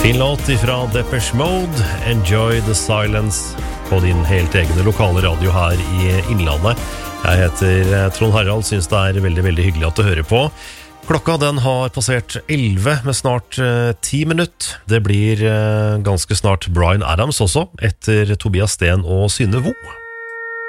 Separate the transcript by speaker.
Speaker 1: Fin låt ifra Depeche Mode, Enjoy the Silence, på din helt egne lokale radio her i Innlandet. Jeg heter Trond Harald, synes det er veldig, veldig hyggelig at du hører på. Klokka den har passert 11 med snart 10 minutter. Det blir ganske snart Bryan Adams også, etter Tobias Sten og Synne Vo.